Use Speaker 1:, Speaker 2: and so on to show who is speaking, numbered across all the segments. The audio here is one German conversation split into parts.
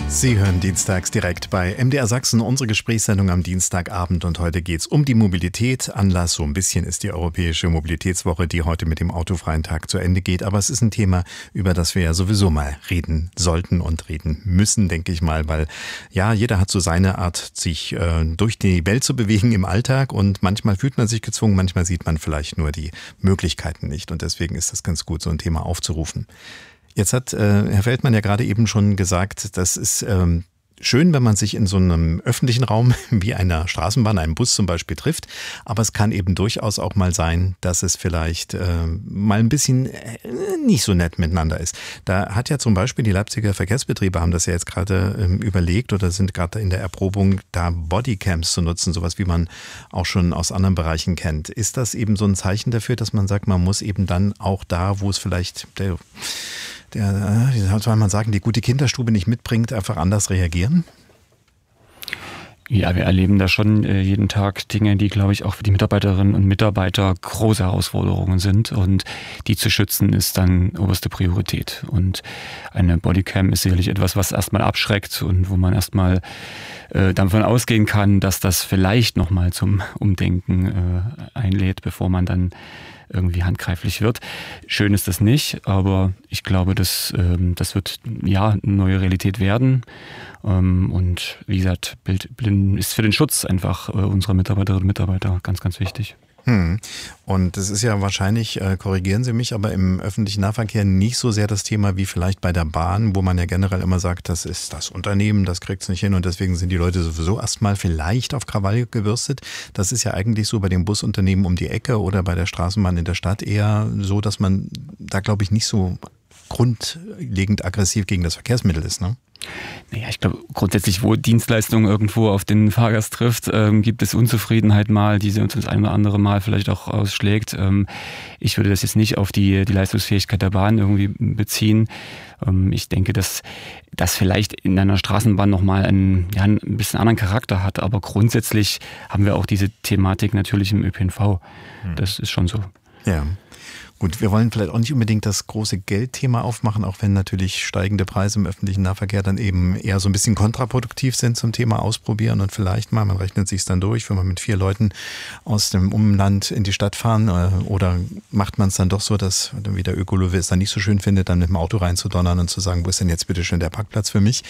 Speaker 1: Sie hören dienstags direkt bei MDR Sachsen unsere Gesprächssendung am Dienstagabend und heute geht es um die Mobilität. Anlass so ein bisschen ist die Europäische Mobilitätswoche, die heute mit dem autofreien Tag zu Ende geht. Aber es ist ein Thema, über das wir ja sowieso mal reden sollten und reden müssen, denke ich mal, weil ja, jeder hat so seine Art, sich durch die Welt zu bewegen im Alltag und manchmal fühlt man sich gezwungen, manchmal sieht man vielleicht nur die Möglichkeiten nicht und deswegen ist das ganz gut, so ein Thema aufzurufen. Jetzt hat Herr Feldmann ja gerade eben schon gesagt, das ist schön, wenn man sich in so einem öffentlichen Raum wie einer Straßenbahn, einem Bus zum Beispiel trifft. Aber es kann eben durchaus auch mal sein, dass es vielleicht mal ein bisschen nicht so nett miteinander ist. Da hat ja zum Beispiel die Leipziger Verkehrsbetriebe haben das ja jetzt gerade überlegt oder sind gerade in der Erprobung, da Bodycams zu nutzen, sowas wie man auch schon aus anderen Bereichen kennt. Ist das eben so ein Zeichen dafür, dass man sagt, man muss eben dann auch da, wo es vielleicht wie soll man sagen, die gute Kinderstube nicht mitbringt, einfach anders reagieren?
Speaker 2: Ja, wir erleben da schon jeden Tag Dinge, die, glaube ich, auch für die Mitarbeiterinnen und Mitarbeiter große Herausforderungen sind. Und die zu schützen, ist dann oberste Priorität. Und eine Bodycam ist sicherlich etwas, was erstmal abschreckt und wo man erstmal davon ausgehen kann, dass das vielleicht nochmal zum Umdenken einlädt, bevor man dann irgendwie handgreiflich wird. Schön ist das nicht, aber ich glaube, das wird ja eine neue Realität werden. Und wie gesagt, Bild ist für den Schutz einfach unserer Mitarbeiterinnen und Mitarbeiter ganz, ganz wichtig.
Speaker 1: Und es ist ja wahrscheinlich, korrigieren Sie mich, aber im öffentlichen Nahverkehr nicht so sehr das Thema wie vielleicht bei der Bahn, wo man ja generell immer sagt, das ist das Unternehmen, das kriegt es nicht hin und deswegen sind die Leute sowieso erstmal vielleicht auf Krawall gebürstet. Das ist ja eigentlich so bei den Busunternehmen um die Ecke oder bei der Straßenbahn in der Stadt eher so, dass man da, glaube ich, nicht so grundlegend aggressiv gegen das Verkehrsmittel ist, ne?
Speaker 2: Naja, ich glaube, grundsätzlich, wo Dienstleistung irgendwo auf den Fahrgast trifft, gibt es Unzufriedenheit mal, die sie uns das ein oder andere Mal vielleicht auch ausschlägt. Ich würde das jetzt nicht auf die Leistungsfähigkeit der Bahn irgendwie beziehen. Ich denke, dass das vielleicht in einer Straßenbahn nochmal ein bisschen anderen Charakter hat, aber grundsätzlich haben wir auch diese Thematik natürlich im ÖPNV. Das ist schon so.
Speaker 1: Ja. Gut, wir wollen vielleicht auch nicht unbedingt das große Geldthema aufmachen, auch wenn natürlich steigende Preise im öffentlichen Nahverkehr dann eben eher so ein bisschen kontraproduktiv sind zum Thema Ausprobieren und vielleicht mal, man rechnet sich dann durch, wenn man mit 4 Leuten aus dem Umland in die Stadt fahren oder macht man es dann doch so, dass wie der Ökologe es dann nicht so schön findet, dann mit dem Auto reinzudonnern und zu sagen, wo ist denn jetzt bitte schön der Parkplatz für mich?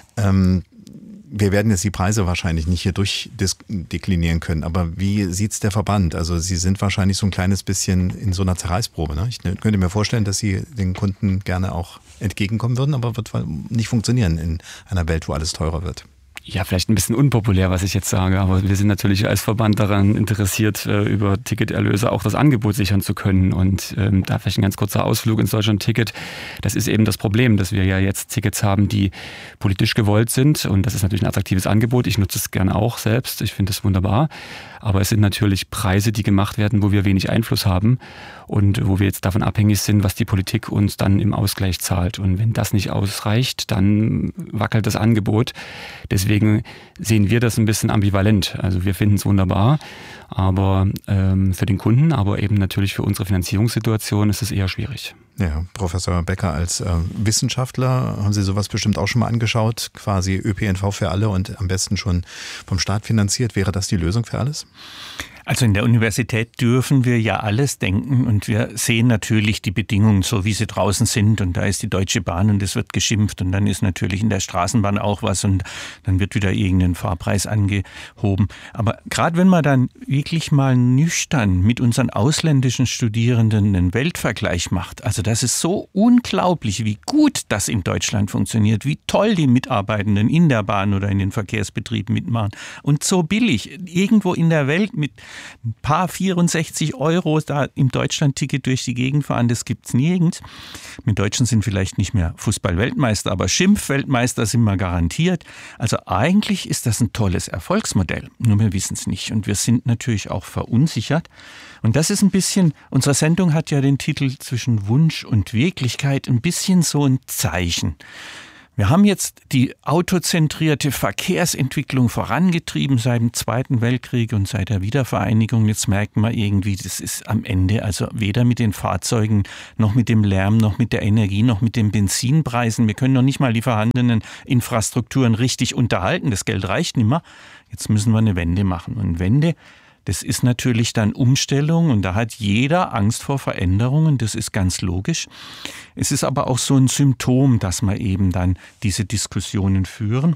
Speaker 1: Wir werden jetzt die Preise wahrscheinlich nicht hier durchdeklinieren können, aber wie sieht's der Verband? Also Sie sind wahrscheinlich so ein kleines bisschen in so einer Zerreißprobe, ne? Ich könnte mir vorstellen, dass Sie den Kunden gerne auch entgegenkommen würden, aber wird nicht funktionieren in einer Welt, wo alles teurer wird.
Speaker 2: Ja, vielleicht ein bisschen unpopulär, was ich jetzt sage, aber wir sind natürlich als Verband daran interessiert, über Ticketerlöse auch das Angebot sichern zu können. Und da vielleicht ein ganz kurzer Ausflug ins Deutschland-Ticket. Das ist eben das Problem, dass wir ja jetzt Tickets haben, die politisch gewollt sind. Und das ist natürlich ein attraktives Angebot. Ich nutze es gerne auch selbst. Ich finde es wunderbar. Aber es sind natürlich Preise, die gemacht werden, wo wir wenig Einfluss haben und wo wir jetzt davon abhängig sind, was die Politik uns dann im Ausgleich zahlt. Und wenn das nicht ausreicht, dann wackelt das Angebot. Deswegen sehen wir das ein bisschen ambivalent. Also wir finden es wunderbar, aber für den Kunden, aber eben natürlich für unsere Finanzierungssituation ist es eher schwierig.
Speaker 1: Ja, Professor Becker, als Wissenschaftler haben Sie sowas bestimmt auch schon mal angeschaut, quasi ÖPNV für alle und am besten schon vom Staat finanziert. Wäre das die Lösung für alles?
Speaker 3: Also in der Universität dürfen wir ja alles denken und wir sehen natürlich die Bedingungen so, wie sie draußen sind und da ist die Deutsche Bahn und es wird geschimpft und dann ist natürlich in der Straßenbahn auch was und dann wird wieder irgendein Fahrpreis angehoben. Aber gerade wenn man dann wirklich mal nüchtern mit unseren ausländischen Studierenden einen Weltvergleich macht, also das ist so unglaublich, wie gut das in Deutschland funktioniert, wie toll die Mitarbeitenden in der Bahn oder in den Verkehrsbetrieben mitmachen und so billig, irgendwo in der Welt mit ein paar 64 € da im Deutschland-Ticket durch die Gegend fahren, das gibt's nirgends. Wir Deutschen sind vielleicht nicht mehr Fußball-Weltmeister, aber Schimpf-Weltmeister sind wir garantiert. Also eigentlich ist das ein tolles Erfolgsmodell, nur wir wissen es nicht. Und wir sind natürlich auch verunsichert. Und das ist ein bisschen, unsere Sendung hat ja den Titel zwischen Wunsch und Wirklichkeit, ein bisschen so ein Zeichen. Wir haben jetzt die autozentrierte Verkehrsentwicklung vorangetrieben seit dem Zweiten Weltkrieg und seit der Wiedervereinigung. Jetzt merkt man irgendwie, das ist am Ende also weder mit den Fahrzeugen noch mit dem Lärm, noch mit der Energie, noch mit den Benzinpreisen. Wir können noch nicht mal die vorhandenen Infrastrukturen richtig unterhalten. Das Geld reicht nicht mehr. Jetzt müssen wir eine Wende machen. Und Wende, das ist natürlich dann Umstellung und da hat jeder Angst vor Veränderungen, das ist ganz logisch. Es ist aber auch so ein Symptom, dass wir eben dann diese Diskussionen führen.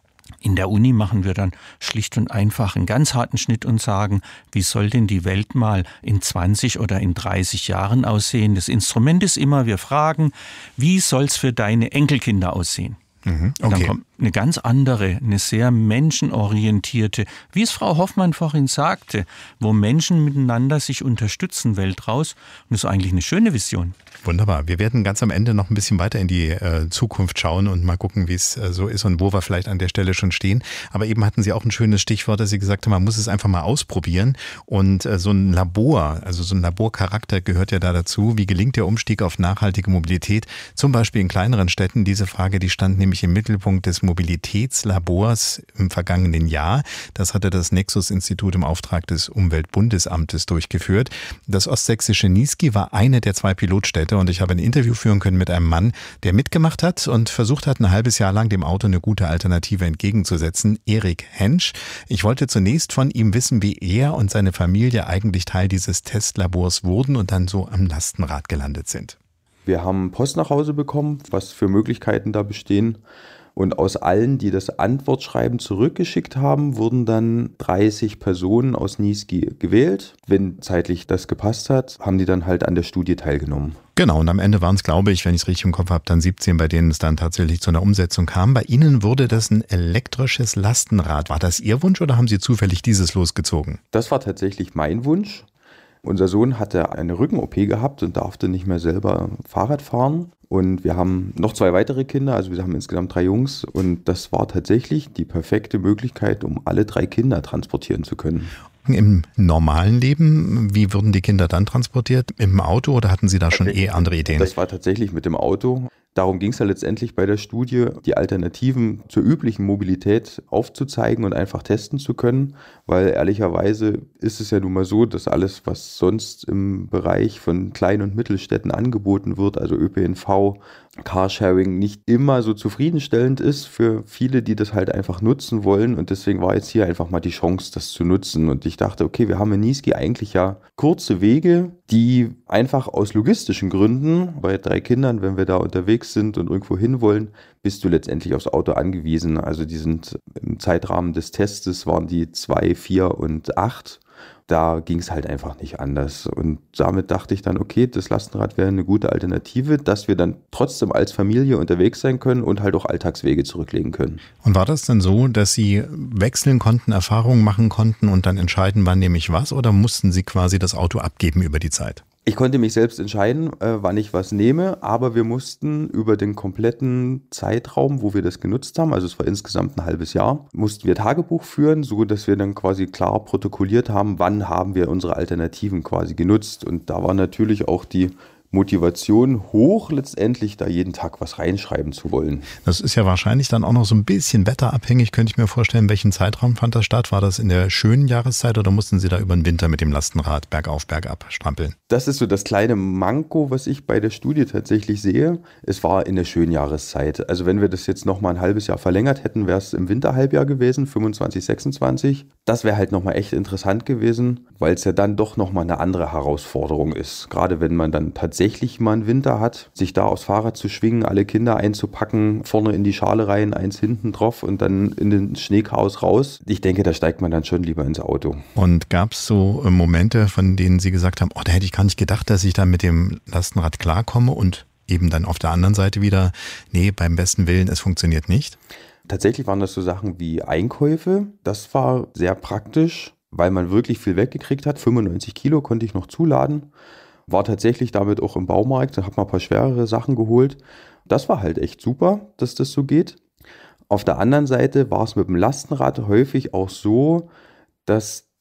Speaker 3: In der Uni machen wir dann schlicht und einfach einen ganz harten Schnitt und sagen, wie soll denn die Welt mal in 20 oder in 30 Jahren aussehen? Das Instrument ist immer, wir fragen, wie soll es für deine Enkelkinder aussehen?
Speaker 1: Okay.
Speaker 3: Dann kommt eine ganz andere, eine sehr menschenorientierte, wie es Frau Hoffmann vorhin sagte, wo Menschen miteinander sich unterstützen, Welt raus. Und das ist eigentlich eine schöne Vision.
Speaker 1: Wunderbar. Wir werden ganz am Ende noch ein bisschen weiter in die Zukunft schauen und mal gucken, wie es so ist und wo wir vielleicht an der Stelle schon stehen. Aber eben hatten Sie auch ein schönes Stichwort, dass Sie gesagt haben, man muss es einfach mal ausprobieren. Und so ein Labor, also so ein Laborcharakter gehört ja da dazu. Wie gelingt der Umstieg auf nachhaltige Mobilität? Zum Beispiel in kleineren Städten. Diese Frage, die stand nämlich im Mittelpunkt des Mobilitätslabors im vergangenen Jahr. Das hatte das Nexus-Institut im Auftrag des Umweltbundesamtes durchgeführt. Das ostsächsische Niesky war eine der 2 Pilotstädte und ich habe ein Interview führen können mit einem Mann, der mitgemacht hat und versucht hat, ein halbes Jahr lang dem Auto eine gute Alternative entgegenzusetzen. Erik Hensch. Ich wollte zunächst von ihm wissen, wie er und seine Familie eigentlich Teil dieses Testlabors wurden und dann so am Lastenrad gelandet sind.
Speaker 4: Wir haben Post nach Hause bekommen, was für Möglichkeiten da bestehen. Und aus allen, die das Antwortschreiben zurückgeschickt haben, wurden dann 30 Personen aus Niesky gewählt. Wenn zeitlich das gepasst hat, haben die dann halt an der Studie teilgenommen.
Speaker 1: Genau, und am Ende waren es, glaube ich, wenn ich es richtig im Kopf habe, dann 17, bei denen es dann tatsächlich zu einer Umsetzung kam. Bei Ihnen wurde das ein elektrisches Lastenrad. War das Ihr Wunsch oder haben Sie zufällig dieses losgezogen?
Speaker 4: Das war tatsächlich mein Wunsch. Unser Sohn hatte eine Rücken-OP gehabt und darfte nicht mehr selber Fahrrad fahren. Und wir haben noch 2 weitere Kinder, also wir haben insgesamt 3 Jungs. Und das war tatsächlich die perfekte Möglichkeit, um alle 3 Kinder transportieren zu können.
Speaker 1: Im normalen Leben, wie wurden die Kinder dann transportiert? Im Auto oder hatten Sie da schon andere Ideen?
Speaker 4: Das war tatsächlich mit dem Auto. Darum ging es ja letztendlich bei der Studie, die Alternativen zur üblichen Mobilität aufzuzeigen und einfach testen zu können, weil ehrlicherweise ist es ja nun mal so, dass alles, was sonst im Bereich von Klein- und Mittelstädten angeboten wird, also ÖPNV, Carsharing, nicht immer so zufriedenstellend ist für viele, die das halt einfach nutzen wollen, und deswegen war jetzt hier einfach mal die Chance, das zu nutzen, und ich dachte, okay, wir haben in Niesky eigentlich ja kurze Wege, die einfach aus logistischen Gründen, bei 3 Kindern, wenn wir da unterwegs sind und irgendwo hin wollen, bist du letztendlich aufs Auto angewiesen. Also die sind im Zeitrahmen des Testes waren die 2, 4 und 8. Da ging es halt einfach nicht anders. Und damit dachte ich dann, okay, das Lastenrad wäre eine gute Alternative, dass wir dann trotzdem als Familie unterwegs sein können und halt auch Alltagswege zurücklegen können.
Speaker 1: Und war das dann so, dass Sie wechseln konnten, Erfahrungen machen konnten und dann entscheiden, wann nehme ich was, oder mussten Sie quasi das Auto abgeben über die Zeit?
Speaker 4: Ich konnte mich selbst entscheiden, wann ich was nehme, aber wir mussten über den kompletten Zeitraum, wo wir das genutzt haben, also es war insgesamt ein halbes Jahr, mussten wir Tagebuch führen, so dass wir dann quasi klar protokolliert haben, wann haben wir unsere Alternativen quasi genutzt. Und da war natürlich auch die Motivation hoch, letztendlich da jeden Tag was reinschreiben zu wollen.
Speaker 1: Das ist ja wahrscheinlich dann auch noch so ein bisschen wetterabhängig, könnte ich mir vorstellen. Welchen Zeitraum fand das statt? War das in der schönen Jahreszeit oder mussten Sie da über den Winter mit dem Lastenrad bergauf, bergab strampeln?
Speaker 4: Das ist so das kleine Manko, was ich bei der Studie tatsächlich sehe. Es war in der schönen Jahreszeit. Also wenn wir das jetzt nochmal ein halbes Jahr verlängert hätten, wäre es im Winterhalbjahr gewesen, 25, 26. Das wäre halt nochmal echt interessant gewesen, weil es ja dann doch nochmal eine andere Herausforderung ist. Gerade wenn man dann tatsächlich mal einen Winter hat, sich da aufs Fahrrad zu schwingen, alle Kinder einzupacken, vorne in die Schale rein, eins hinten drauf und dann in den Schneechaos raus. Ich denke, da steigt man dann schon lieber ins Auto.
Speaker 1: Und gab es so Momente, von denen Sie gesagt haben, oh, da hätte ich gar nicht gedacht, dass ich da mit dem Lastenrad klarkomme, und eben dann auf der anderen Seite wieder, nee, beim besten Willen, es funktioniert nicht?
Speaker 4: Tatsächlich waren das so Sachen wie Einkäufe. Das war sehr praktisch, weil man wirklich viel weggekriegt hat. 95 Kilo konnte ich noch zuladen. War tatsächlich damit auch im Baumarkt, da habe mal ein paar schwerere Sachen geholt. Das war halt echt super, dass das so geht. Auf der anderen Seite war es mit dem Lastenrad häufig auch so, dass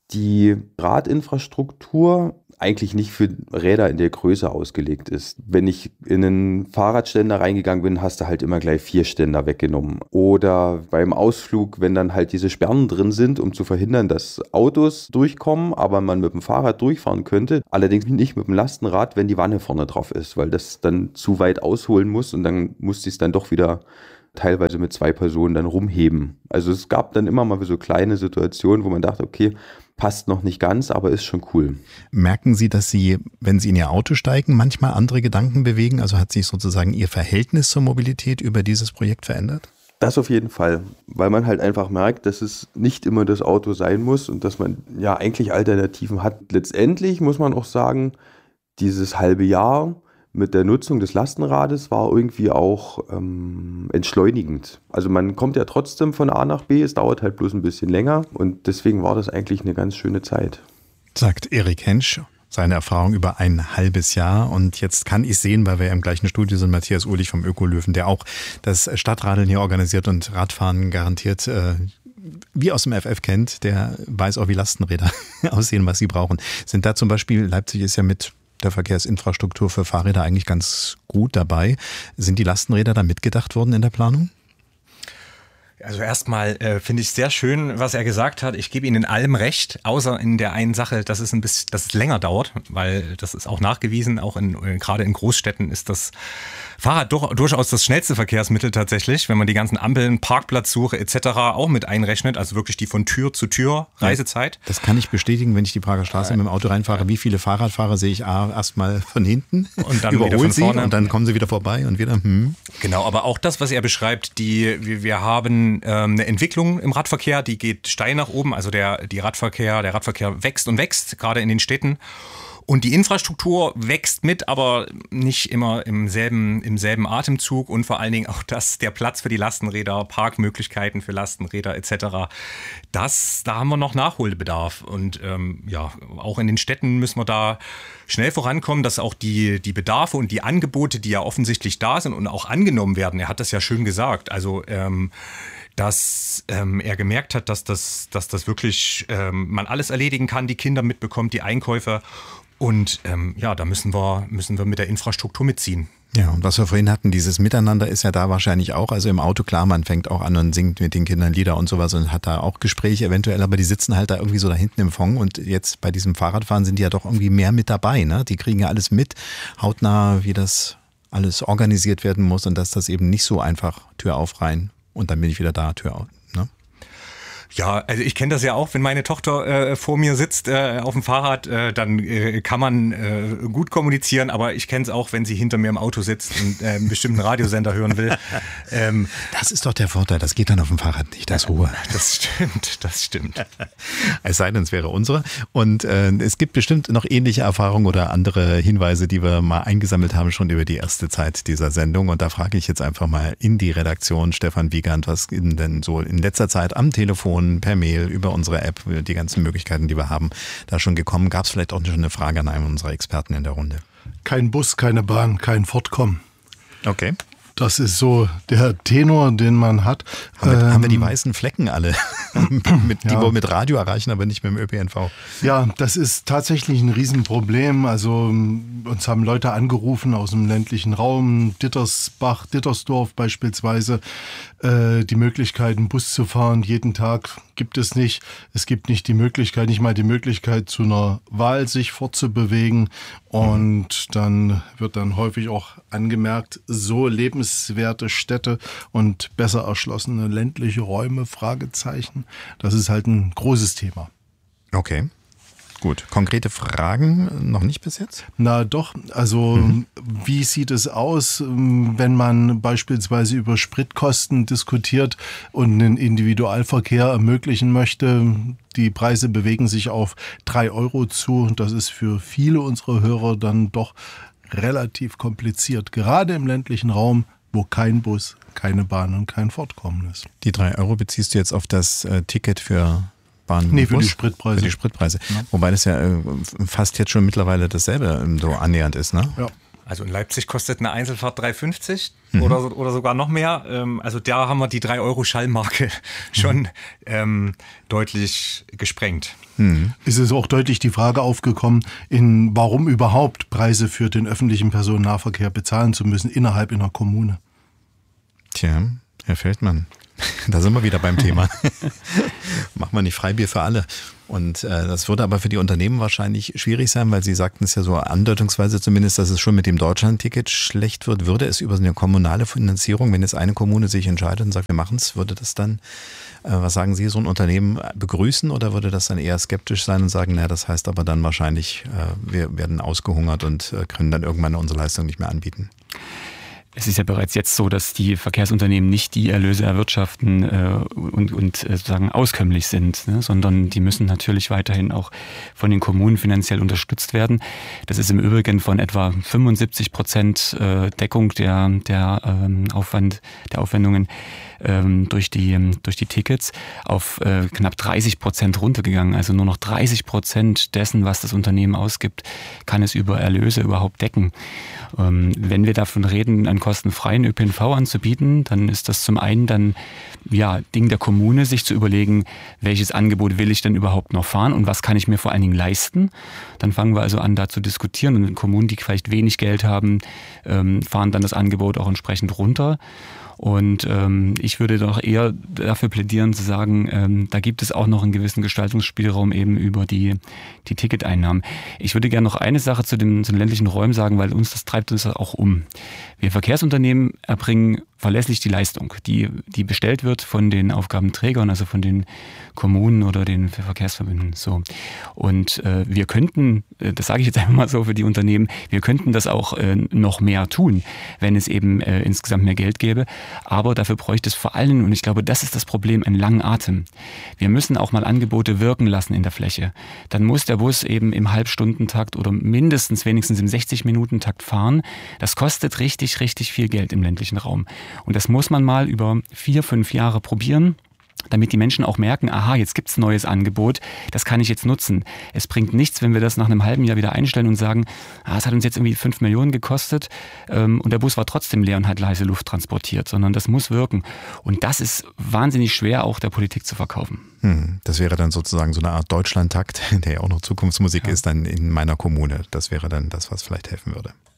Speaker 4: die Radinfrastruktur eigentlich nicht für Räder in der Größe ausgelegt ist. Wenn ich in einen Fahrradständer reingegangen bin, hast du halt immer gleich 4 Ständer weggenommen. Oder beim Ausflug, wenn dann halt diese Sperren drin sind, um zu verhindern, dass Autos durchkommen, aber man mit dem Fahrrad durchfahren könnte. Allerdings nicht mit dem Lastenrad, wenn die Wanne vorne drauf ist, weil das dann zu weit ausholen muss und dann musste ich es dann doch wieder teilweise mit 2 Personen dann rumheben. Also es gab dann immer mal so kleine Situationen, wo man dachte, okay, passt noch nicht ganz, aber ist schon cool.
Speaker 1: Merken Sie, dass Sie, wenn Sie in Ihr Auto steigen, manchmal andere Gedanken bewegen? Also hat sich sozusagen Ihr Verhältnis zur Mobilität über dieses Projekt verändert?
Speaker 4: Das auf jeden Fall, weil man halt einfach merkt, dass es nicht immer das Auto sein muss und dass man ja eigentlich Alternativen hat. Letztendlich muss man auch sagen, dieses halbe Jahr mit der Nutzung des Lastenrades war irgendwie auch entschleunigend. Also man kommt ja trotzdem von A nach B, es dauert halt bloß ein bisschen länger und deswegen war das eigentlich eine ganz schöne Zeit.
Speaker 1: Sagt Erik Hensch, seine Erfahrung über ein halbes Jahr. Und jetzt kann ich sehen, weil wir im gleichen Studio sind, Matthias Uhlich vom Ökolöwen, der auch das Stadtradeln hier organisiert und Radfahren garantiert wie aus dem FF kennt, der weiß auch, wie Lastenräder aussehen, was sie brauchen. Sind da zum Beispiel, Leipzig ist ja mit der Verkehrsinfrastruktur für Fahrräder eigentlich ganz gut dabei. Sind die Lastenräder da mitgedacht worden in der Planung?
Speaker 5: Also erstmal finde ich sehr schön, was er gesagt hat. Ich gebe Ihnen in allem recht, außer in der einen Sache, dass es länger dauert, weil das ist auch nachgewiesen, auch gerade in Großstädten ist das Fahrrad durchaus das schnellste Verkehrsmittel tatsächlich, wenn man die ganzen Ampeln, Parkplatzsuche etc. auch mit einrechnet, also wirklich die von Tür zu Tür Reisezeit.
Speaker 1: Das kann ich bestätigen, wenn ich die Prager Straße mit dem Auto reinfahre. Wie viele Fahrradfahrer sehe ich erstmal von hinten
Speaker 5: und dann
Speaker 1: überholt
Speaker 5: wieder von
Speaker 1: sie
Speaker 5: vorne.
Speaker 1: Und dann kommen sie wieder vorbei und wieder.
Speaker 5: Genau, aber auch das, was er beschreibt, wir haben eine Entwicklung im Radverkehr, die geht steil nach oben, also der Radverkehr wächst und wächst, gerade in den Städten. Und die Infrastruktur wächst mit, aber nicht immer im selben Atemzug und vor allen Dingen auch der Platz für die Lastenräder, Parkmöglichkeiten für Lastenräder etc. Da haben wir noch Nachholbedarf und auch in den Städten müssen wir da schnell vorankommen, dass auch die Bedarfe und die Angebote, die ja offensichtlich da sind und auch angenommen werden, er hat das ja schön gesagt, also dass er gemerkt hat, dass das wirklich man alles erledigen kann, die Kinder mitbekommt, die Einkäufer. Und da müssen wir mit der Infrastruktur mitziehen.
Speaker 1: Ja, und was wir vorhin hatten, dieses Miteinander ist ja da wahrscheinlich auch. Also im Auto, klar, man fängt auch an und singt mit den Kindern Lieder und sowas und hat da auch Gespräche eventuell, aber die sitzen halt da irgendwie so da hinten im Fond und jetzt bei diesem Fahrradfahren sind die ja doch irgendwie mehr mit dabei, ne? Die kriegen ja alles mit, hautnah, wie das alles organisiert werden muss und dass das eben nicht so einfach Tür auf, rein und dann bin ich wieder da, Tür auf, ne?
Speaker 5: Ja, also ich kenne das ja auch, wenn meine Tochter vor mir sitzt auf dem Fahrrad, dann kann man gut kommunizieren, aber ich kenne es auch, wenn sie hinter mir im Auto sitzt und einen bestimmten Radiosender hören will.
Speaker 1: Das ist doch der Vorteil, das geht dann auf dem Fahrrad nicht, das Ruhe.
Speaker 5: Das stimmt.
Speaker 1: Es sei denn, es wäre unsere. Und es gibt bestimmt noch ähnliche Erfahrungen oder andere Hinweise, die wir mal eingesammelt haben, schon über die erste Zeit dieser Sendung. Und da frage ich jetzt einfach mal in die Redaktion, Stefan Wiegand, was denn so in letzter Zeit am Telefon, per Mail, über unsere App, die ganzen Möglichkeiten, die wir haben, da schon gekommen. Gab es vielleicht auch schon eine Frage an einen unserer Experten in der Runde?
Speaker 6: Kein Bus, keine Bahn, kein Fortkommen.
Speaker 1: Okay.
Speaker 6: Das ist so der Tenor, den man hat.
Speaker 1: Haben wir die weißen Flecken alle, die wir mit Radio erreichen, aber nicht mit dem ÖPNV?
Speaker 6: Ja, das ist tatsächlich ein Riesenproblem. Also uns haben Leute angerufen aus dem ländlichen Raum, Dittersbach, Dittersdorf beispielsweise, die Möglichkeit, einen Bus zu fahren. Jeden Tag gibt es nicht. Es gibt nicht mal die Möglichkeit, zu einer Wahl sich fortzubewegen. Und dann wird dann häufig auch angemerkt, so lebenswerte Städte und besser erschlossene ländliche Räume, Fragezeichen. Das ist halt ein großes Thema.
Speaker 1: Okay. Gut, konkrete Fragen noch nicht bis jetzt?
Speaker 6: Na doch, also wie sieht es aus, wenn man beispielsweise über Spritkosten diskutiert und einen Individualverkehr ermöglichen möchte? Die Preise bewegen sich auf 3 Euro zu. Das ist für viele unserer Hörer dann doch relativ kompliziert, gerade im ländlichen Raum, wo kein Bus, keine Bahn und kein Fortkommen ist.
Speaker 1: Die 3 Euro beziehst du jetzt auf das Ticket für Bahn?
Speaker 6: Nee, für die Spritpreise.
Speaker 1: Für die Spritpreise.
Speaker 6: Ja.
Speaker 1: Wobei das ja fast jetzt schon mittlerweile dasselbe so annähernd ist, ne?
Speaker 6: Ja.
Speaker 5: Also in Leipzig kostet eine Einzelfahrt 3,50 oder sogar noch mehr. Also da haben wir die 3-Euro-Schallmarke schon deutlich gesprengt.
Speaker 6: Ist es auch deutlich die Frage aufgekommen, warum überhaupt Preise für den öffentlichen Personennahverkehr bezahlen zu müssen innerhalb einer Kommune?
Speaker 1: Tja, Herr Feldmann, da sind wir wieder beim Thema. Macht man nicht Freibier für alle. Und das würde aber für die Unternehmen wahrscheinlich schwierig sein, weil Sie sagten es ja so andeutungsweise zumindest, dass es schon mit dem Deutschland-Ticket schlecht wird. Würde es über eine kommunale Finanzierung, wenn jetzt eine Kommune sich entscheidet und sagt, wir machen es, würde das dann, was sagen Sie, so ein Unternehmen begrüßen oder würde das dann eher skeptisch sein und sagen, naja, das heißt aber dann wahrscheinlich, wir werden ausgehungert und können dann irgendwann unsere Leistung nicht mehr anbieten?
Speaker 2: Es ist ja bereits jetzt so, dass die Verkehrsunternehmen nicht die Erlöse erwirtschaften und sozusagen auskömmlich sind, ne, sondern die müssen natürlich weiterhin auch von den Kommunen finanziell unterstützt werden. Das ist im Übrigen von etwa 75% Deckung der Aufwendungen durch die Tickets auf knapp 30% runtergegangen. Also nur noch 30% dessen, was das Unternehmen ausgibt, kann es über Erlöse überhaupt decken. Wenn wir davon reden, einen kostenfreien ÖPNV anzubieten, dann ist das zum einen dann Ding der Kommune, sich zu überlegen, welches Angebot will ich denn überhaupt noch fahren und was kann ich mir vor allen Dingen leisten. Dann fangen wir also an, da zu diskutieren und Kommunen, die vielleicht wenig Geld haben, fahren dann das Angebot auch entsprechend runter. Und ich würde doch eher dafür plädieren zu sagen, da gibt es auch noch einen gewissen Gestaltungsspielraum eben über die Ticketeinnahmen. Ich würde gerne noch eine Sache zu den ländlichen Räumen sagen, weil das treibt uns auch um. Wir Verkehrsunternehmen erbringen verlässlich die Leistung, die bestellt wird von den Aufgabenträgern, also von den Kommunen oder den Verkehrsverbünden. So. Und wir könnten, das sage ich jetzt einfach mal so für die Unternehmen, wir könnten das auch noch mehr tun, wenn es eben insgesamt mehr Geld gäbe. Aber dafür bräuchte es vor allem, und ich glaube, das ist das Problem, einen langen Atem. Wir müssen auch mal Angebote wirken lassen in der Fläche. Dann muss der Bus eben im Halbstundentakt oder wenigstens im 60-Minuten-Takt fahren. Das kostet richtig, richtig viel Geld im ländlichen Raum. Und das muss man mal über 4-5 Jahre probieren, damit die Menschen auch merken, aha, jetzt gibt's ein neues Angebot, das kann ich jetzt nutzen. Es bringt nichts, wenn wir das nach einem halben Jahr wieder einstellen und sagen, es hat uns jetzt irgendwie 5 Millionen gekostet und der Bus war trotzdem leer und hat leise Luft transportiert, sondern das muss wirken. Und das ist wahnsinnig schwer auch der Politik zu verkaufen.
Speaker 1: Das wäre dann sozusagen so eine Art Deutschlandtakt, der ja auch noch Zukunftsmusik ist, dann in meiner Kommune. Das wäre dann das, was vielleicht helfen würde.